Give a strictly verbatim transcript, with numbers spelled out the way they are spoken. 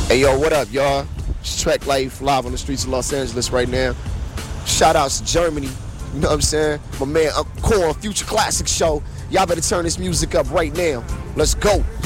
Hey, yo, what up, y'all? It's Trek Life live on the streets of Los Angeles right now. Shout outs to Germany. You know what I'm saying? My man Uncle Corn, Future Classic Show. Y'all better turn this music up right now. Let's go.